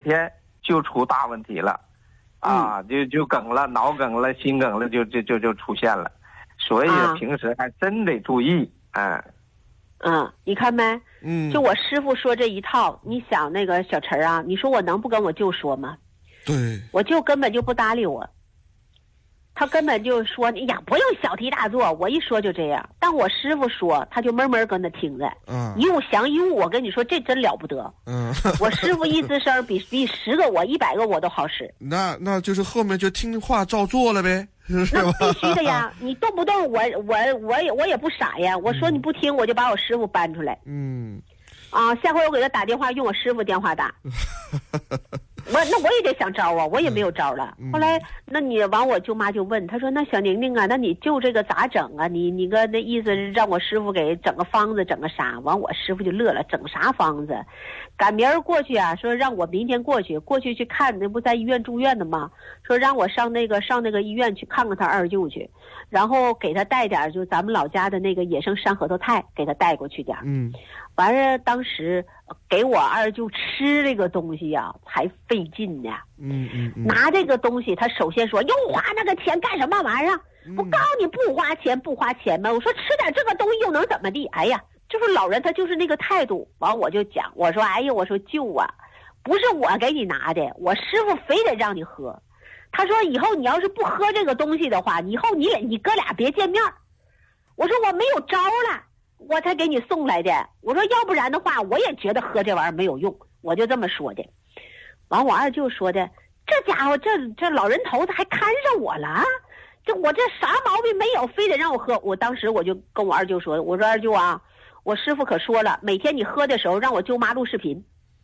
天就出大问题了，就梗了，脑梗了，心梗了，就出现了，所以平时还真得注意， 你看没？就我师傅说这一套，你想那个小陈啊，你说我能不跟我舅说吗？ 对， 我舅根本就不搭理我，他根本就说哎呀不用小题大做，我一说就这样。但我师傅说，他就闷闷跟他听着，一物降一物，我跟你说这真了不得。我师傅一吱声比10个我100个我都好使。 那就是后面就听话照做了呗。 那必须的呀！你动不动我也不傻呀。我说你不听，我就把我师傅搬出来。下回我给他打电话，用我师傅电话打。那我也得想招啊，我也没有招了。后来，那你完，我舅妈就问他说：“那小宁宁啊，那你就这个咋整啊？你个那意思是让我师傅给整个方子，整个啥？”完，我师傅就乐了，整啥方子？赶明儿过去啊，说让我明天过去去看，那不在医院住院的吗？说让我上那个医院去看看他二舅去，然后给他带点就咱们老家的那个野生山核桃肽，给他带过去点。完了，当时给我二舅吃这个东西呀，还费劲呢。拿这个东西，他首先说又花那个钱干什么玩意儿？我告诉你不花钱吗？我说吃点这个东西又能怎么地？哎呀，就是老人他就是那个态度。完我就讲，我说哎呀，我说舅啊，不是我给你拿的，我师傅非得让你喝。他说以后你要是不喝这个东西的话，以后你哥俩别见面。我说我没有招了，我才给你送来的。我说要不然的话，我也觉得喝这玩意儿没有用，我就这么说的。完我二舅说的，这家伙这老人头子还看上我了，我这啥毛病没有，非得让我喝。我当时我就跟我二舅说，我说二舅啊，我师傅可说了，每天你喝的时候让我舅妈录视频，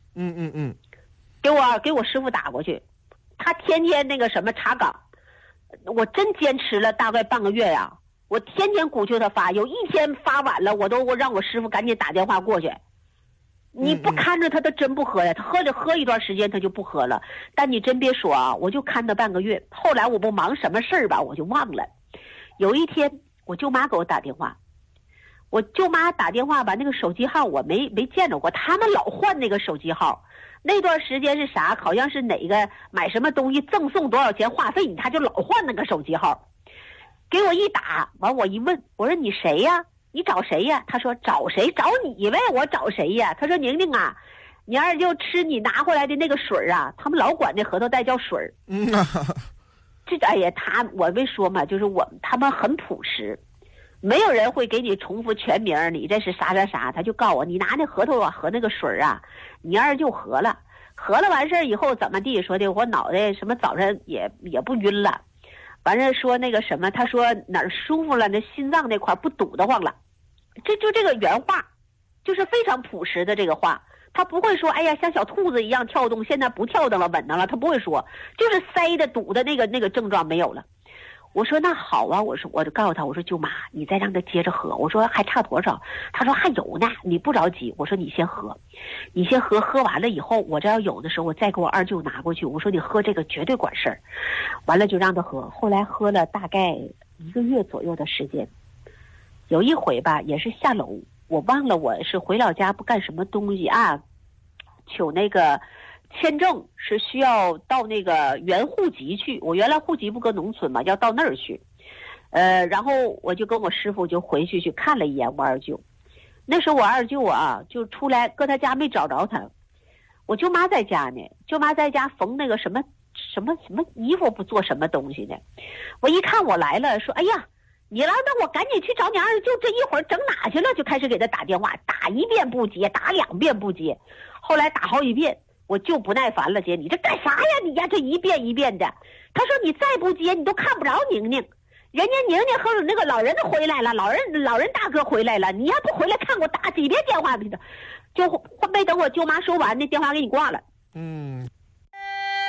给我师傅打过去，他天天那个什么查岗，我真坚持了大概半个月呀，我天天鼓求他发，有一天发晚了，我让我师傅赶紧打电话过去。你不看着他真不喝呀，他喝一段时间他就不喝了。但你真别说啊，我就看他半个月，后来我不忙什么事儿吧，我就忘了。有一天我舅妈给我打电话，我舅妈打电话吧，那个手机号我没见着过，他们老换那个手机号。那段时间是啥？好像是哪个买什么东西赠送多少钱话费，他就老换那个手机号。给我一打完，我一问，我说你谁呀？你找谁呀？他说找谁？找你呗。我找谁呀？他说宁宁啊，你二舅吃你拿回来的那个水啊，他们老管那核桃肽叫水。哎呀，我没说嘛，就是他们很朴实，没有人会给你重复全名，你这是啥，他就告诉我，你拿那核桃啊和那个水啊，你二舅喝了完事儿以后怎么地？说的我脑袋什么早上也不晕了，完事说那个什么，他说哪儿舒服了，那心脏那块不堵得慌了。这个原话，就是非常朴实的这个话，他不会说哎呀像小兔子一样跳动，现在不跳动了稳当了，他不会说，就是塞的堵的那个症状没有了。我说那好啊，我就告诉他，我说舅妈你再让他接着喝，我说还差多少？他说还有呢，你不着急。我说你先喝，喝完了以后，我这要有的时候我再给我二舅拿过去，我说你喝这个绝对管事儿。完了就让他喝，后来喝了大概1个月左右的时间。有一回吧，也是下楼，我忘了我是回老家不干什么东西啊，取那个签证是需要到那个原户籍去，我原来户籍不搁农村嘛，要到那儿去。然后我就跟我师傅就回去看了一眼我二舅。那时候我二舅啊就出来，搁他家没找着他，我舅妈在家呢，舅妈在家缝那个什么衣服，不做什么东西呢。我一看我来了，说哎呀你来，那我赶紧去找你二舅，这一会儿整哪去了？就开始给他打电话，打1遍不接，打2遍不接，后来打好几遍，我就不耐烦了，姐，你这干啥呀？你呀，这一遍一遍的。他说你再不接，你都看不着宁宁，人家宁宁和那个老人都回来了，老人大哥回来了，你要不回来看我打几遍电话给他，就没等我舅妈说完，那电话给你挂了。